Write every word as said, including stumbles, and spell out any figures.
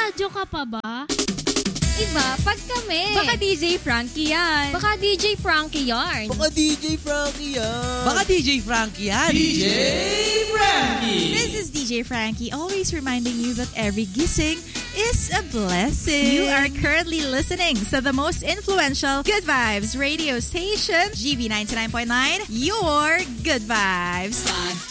Nagre-radyo ka pa ba? Iba, pag kami. Baka D J Frankie yan. Baka D J Frankie yarn. Baka D J Frankie yan. Baka D J Frankie yan. D J Frankie. This is D J Frankie, always reminding you that every gising is a blessing. You are currently listening to the most influential Good Vibes radio station, G B ninety-nine point nine, your Good Vibes.